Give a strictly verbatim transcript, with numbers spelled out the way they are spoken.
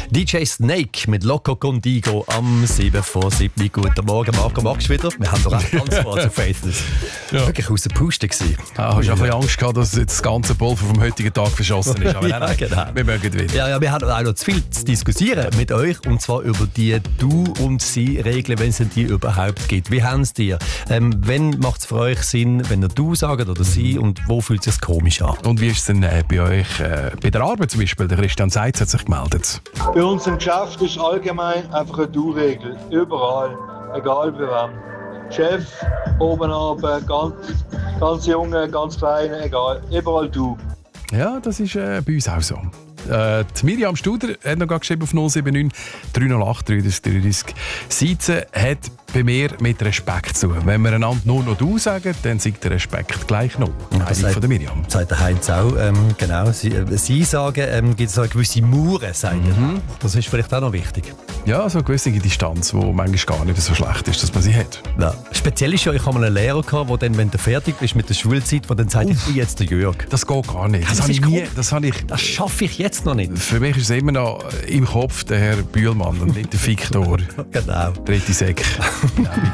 D J Snake mit Loco Contigo am sieben vor sieben. Guten Morgen, Marco, magst du wieder? Wir haben doch auch ganz kurz auf Faces. Ja. Wirklich aus der Puste gewesen. Ja, hast du auch ein bisschen Angst gehabt, dass jetzt das ganze Pulver vom heutigen Tag verschossen ist? Aber ja, nein, genau. Wir mögen wieder. Ja, ja, wir haben auch noch zu viel zu diskutieren mit euch, und zwar über die Du- und Sie-Regeln, wenn es die überhaupt gibt. Wie haben es dir? Ähm, wenn macht es für euch Sinn, wenn ihr Du sagt oder Sie, und wo fühlt es sich komisch an? Und wie ist es denn äh, bei euch, äh, bei der Arbeit zum Beispiel? Der Christian Seitz hat sich gemeldet. Bei uns im Geschäft ist allgemein einfach eine Du-Regel. Überall, egal bei wem. Chef, oben runter, ganz, ganz junge, ganz kleine, egal. Überall Du. Ja, das ist äh, bei uns auch so. Äh, die Miriam Studer hat noch geschrieben auf null sieben neun drei null acht drei drei drei. Seizen hat bei mir mit Respekt zu tun. Wenn wir einander nur noch Du sagen, dann sagt der Respekt gleich noch. Ja, das sagt, von der Miriam. Sagt der Heinz auch. Ähm, genau. Sie, äh, Sie sagen, ähm, gibt es eine gewisse Mauern, sagen. Mhm. Das ist vielleicht auch noch wichtig. Ja, so eine gewisse Distanz, die manchmal gar nicht so schlecht ist, dass man sie hat. Ja. Speziell ist ja, ich habe mal einen Lehrer gehabt, der dann, wenn du fertig bist mit der Schulzeit, der dann sagt, ich bin jetzt der Jörg. Das geht gar nicht. Das, das, habe ich nie, das, ich, das schaffe ich jetzt noch nicht. Für mich ist es immer noch im Kopf der Herr Bühlmann und nicht der Viktor. Genau. Dritte Sek.